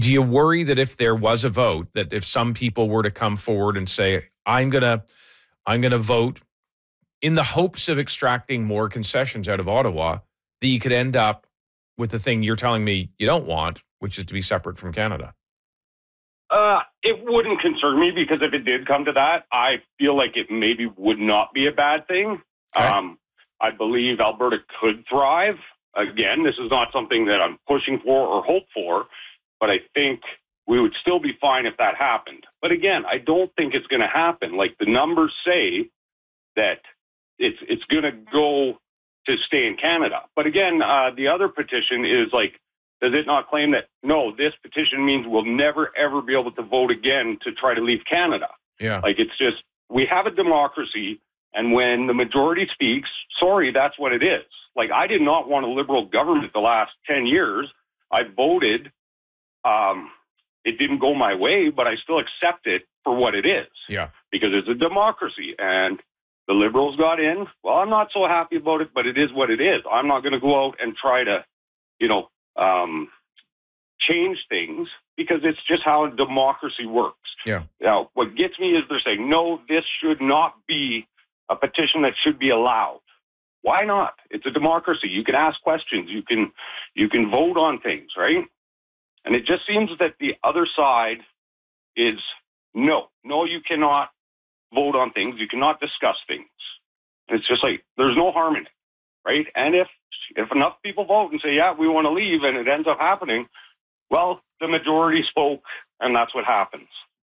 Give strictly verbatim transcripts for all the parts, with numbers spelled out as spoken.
do you worry that if there was a vote, that if some people were to come forward and say, I'm going to I'm going to vote in the hopes of extracting more concessions out of Ottawa, that you could end up with the thing you're telling me you don't want, which is to be separate from Canada? Uh, it wouldn't concern me, because if it did come to that, I feel like it maybe would not be a bad thing. Okay. Um, I believe Alberta could thrive. Again, this is not something that I'm pushing for or hope for, but I think we would still be fine if that happened. But again, I don't think it's going to happen. Like, the numbers say that it's it's going to go to stay in Canada. But again, uh, the other petition is like, does it not claim that, no, this petition means we'll never, ever be able to vote again to try to leave Canada? Yeah. Like, it's just, we have a democracy, and when the majority speaks, sorry, that's what it is. Like, I did not want a Liberal government the last ten years. I voted. Um, it didn't go my way, but I still accept it for what it is. Yeah. Because it's a democracy, and the Liberals got in. Well, I'm not so happy about it, but it is what it is. I'm not going to go out and try to, you know, um, change things, because it's just how democracy works. Yeah. Now, what gets me is they're saying, no, this should not be a petition that should be allowed. Why not? It's a democracy. You can ask questions. You can, you can vote on things, right? And it just seems that the other side is, no, no, you cannot vote on things. You cannot discuss things. And it's just like, there's no harm in it, right? And if if enough people vote and say, yeah, we want to leave, and it ends up happening, well, the majority spoke, and that's what happens.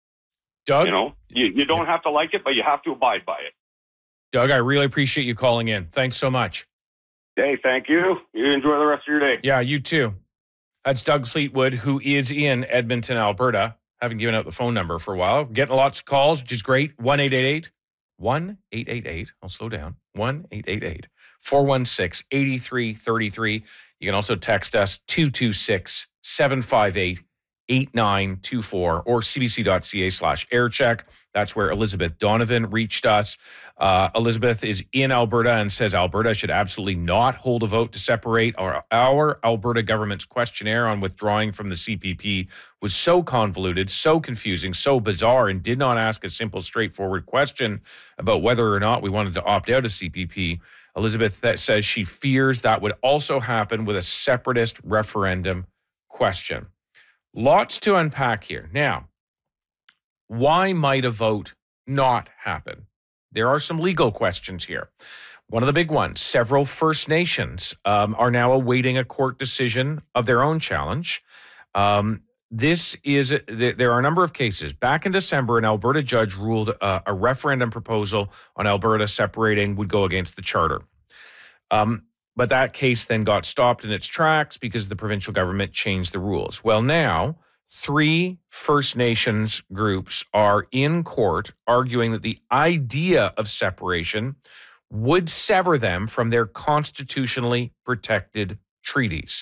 Doug? You know, you, you don't have to like it, but you have to abide by it. Doug, I really appreciate you calling in. Thanks so much. Hey, thank you. You enjoy the rest of your day. Yeah, you too. That's Doug Fleetwood, who is in Edmonton, Alberta. Haven't given out the phone number for a while. Getting lots of calls, which is great. one eight eight eight one eight eight eight I'll slow down. one eight eight eight four one six eight three three three. You can also text us two two six seven five eight eight nine two four or cbc.ca slash aircheck. That's where Elizabeth Donovan reached us. Uh, Elizabeth is in Alberta and says Alberta should absolutely not hold a vote to separate. Our, our Alberta government's questionnaire on withdrawing from the C P P was so convoluted, so confusing, so bizarre, and did not ask a simple, straightforward question about whether or not we wanted to opt out of C P P. Elizabeth that says she fears that would also happen with a separatist referendum question. Lots to unpack here. Now, why might a vote not happen? There are some legal questions here. One of the big ones, several First Nations um, are now awaiting a court decision of their own challenge. Um, this is, there are a number of cases. Back in December, an Alberta judge ruled uh, a referendum proposal on Alberta separating would go against the charter. Um, but that case then got stopped in its tracks because the provincial government changed the rules. Well, now, three First Nations groups are in court arguing that the idea of separation would sever them from their constitutionally protected treaties.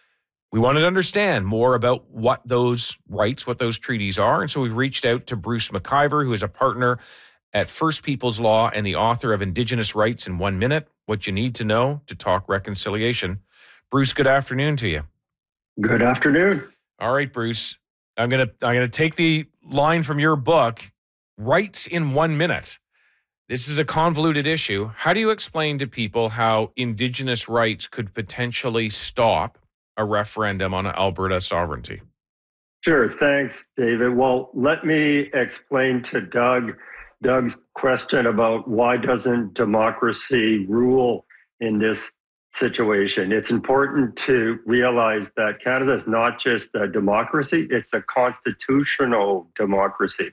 We wanted to understand more about what those rights, what those treaties are, and so we've reached out to Bruce McIver, who is a partner at First Peoples Law and the author of Indigenous Rights in One Minute, What You Need to Know to Talk Reconciliation. Bruce, good afternoon to you. Good afternoon. All right, Bruce, I'm going to I'm going to take the line from your book, Rights in One Minute. This is a convoluted issue. How do you explain to people how Indigenous rights could potentially stop a referendum on Alberta sovereignty? Sure. Thanks, David. Well, let me explain to Doug, Doug's question about why doesn't democracy rule in this situation. It's important to realize that Canada is not just a democracy, it's a constitutional democracy.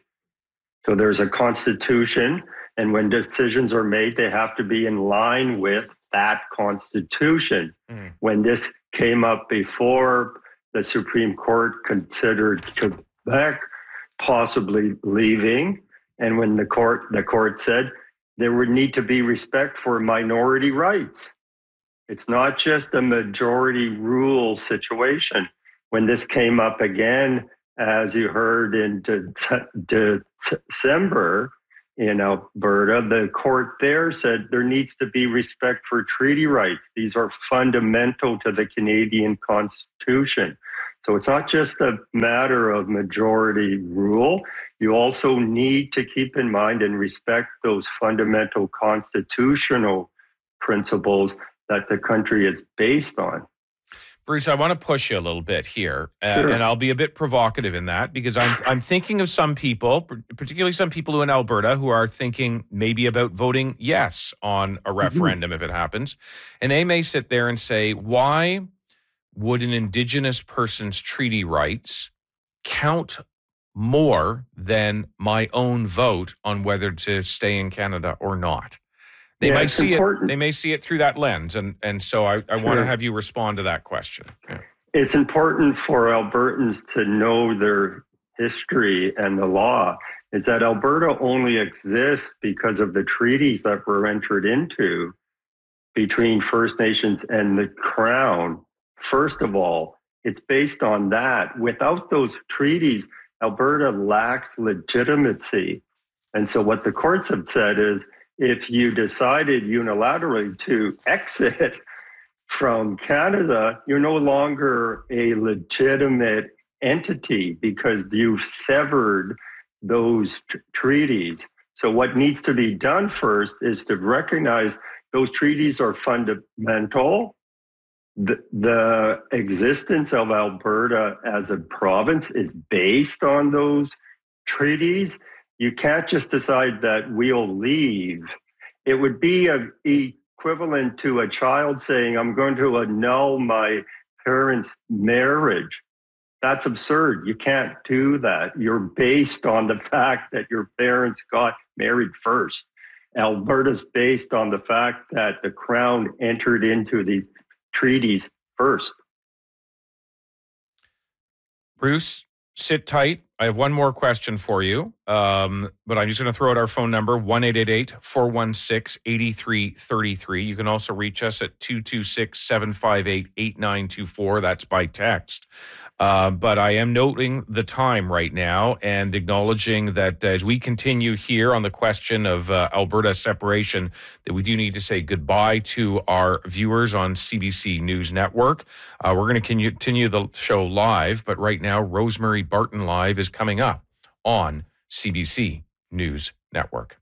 So there's a constitution, and when decisions are made, they have to be in line with that constitution. Mm. When this came up before, the Supreme Court considered Quebec possibly leaving, and when the court the court said there would need to be respect for minority rights. It's not just a majority rule situation. When this came up again, as you heard in de- de- December in Alberta, the court there said there needs to be respect for treaty rights. These are fundamental to the Canadian Constitution. So it's not just a matter of majority rule. You also need to keep in mind and respect those fundamental constitutional principles that the country is based on. Bruce, I want to push you a little bit here, uh, Sure. and I'll be a bit provocative in that because I'm I'm thinking of some people, particularly some people who in Alberta who are thinking maybe about voting yes on a referendum mm-hmm. if it happens, and they may sit there and say, why would an Indigenous person's treaty rights count more than my own vote on whether to stay in Canada or not? They yeah, might see important. it. They may see it through that lens, and and so I, I sure. want to have you respond to that question. Yeah. It's important for Albertans to know their history and the law. Is that Alberta only exists because of the treaties that were entered into between First Nations and the Crown. First of all, it's based on that. Without those treaties, Alberta lacks legitimacy. And so what the courts have said is, if you decided unilaterally to exit from Canada, you're no longer a legitimate entity because you've severed those t- treaties. So what needs to be done first is to recognize those treaties are fundamental. The, the existence of Alberta as a province is based on those treaties. You can't just decide that we'll leave. It would be a, equivalent to a child saying, I'm going to annul my parents' marriage. That's absurd. You can't do that. You're based on the fact that your parents got married first. Alberta's based on the fact that the Crown entered into these treaties first. Bruce, sit tight. I have one more question for you, um, but I'm just going to throw out our phone number, one eight eight eight, four one six, eight three three three. You can also reach us at two two six, seven five eight, eight nine two four. That's by text. Uh, but I am noting the time right now and acknowledging that as we continue here on the question of uh, Alberta separation, that we do need to say goodbye to our viewers on C B C News Network. Uh, we're going to continue the show live, but right now, Rosemary Barton Live is coming up on C B C News Network.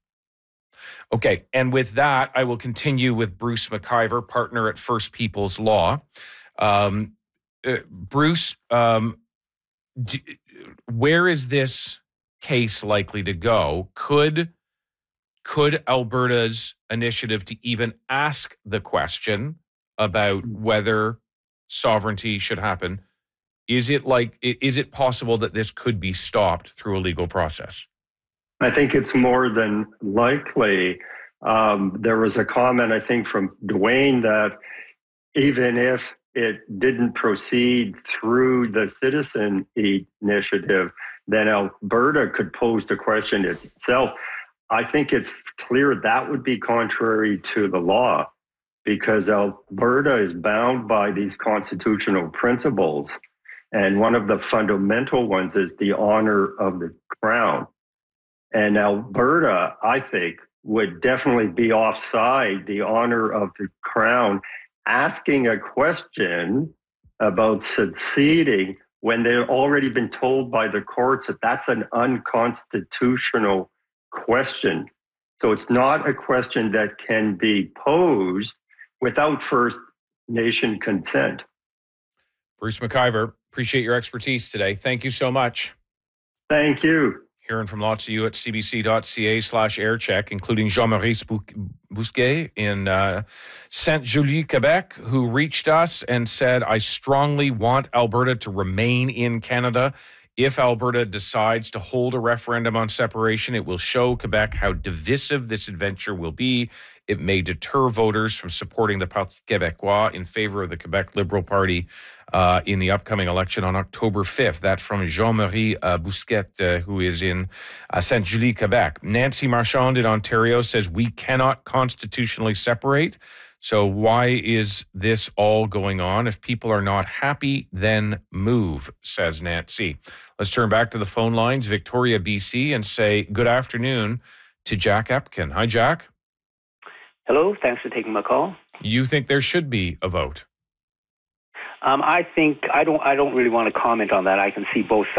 Okay, and with that, I will continue with Bruce McIver, partner at First People's Law. Um, uh, Bruce, um, do, where is this case likely to go? Could could Alberta's initiative to even ask the question about whether sovereignty should happen, is it like is it possible that this could be stopped through a legal process? I think it's more than likely. Um, there was a comment, I think, from Dwayne that even if it didn't proceed through the citizen initiative, then Alberta could pose the question itself. I think it's clear that would be contrary to the law because Alberta is bound by these constitutional principles. And one of the fundamental ones is the honor of the Crown. And Alberta, I think, would definitely be offside the honor of the Crown asking a question about seceding when they've already been told by the courts that that's an unconstitutional question. So it's not a question that can be posed without First Nation consent. Bruce McIver, appreciate your expertise today. Thank you so much. Thank you. Hearing from lots of you at cbc.ca slash aircheck, including Jean-Maurice Bousquet in uh, Sainte-Julie, Quebec, who reached us and said, I strongly want Alberta to remain in Canada. If Alberta decides to hold a referendum on separation, it will show Quebec how divisive this adventure will be. It may deter voters from supporting the Parti Québécois in favor of the Quebec Liberal Party uh, in the upcoming election on October fifth. That from Jean-Marie uh, Bousquet, uh, who is in uh, Sainte-Julie, Quebec. Nancy Marchand in Ontario says, we cannot constitutionally separate. So why is this all going on? If people are not happy, then move, says Nancy. Let's turn back to the phone lines, Victoria, B C, and say good afternoon to Jack Epkin. Hi, Jack. Hello, thanks for taking my call. You think there should be a vote? Um, I think I don't. I don't really want to comment on that. I can see both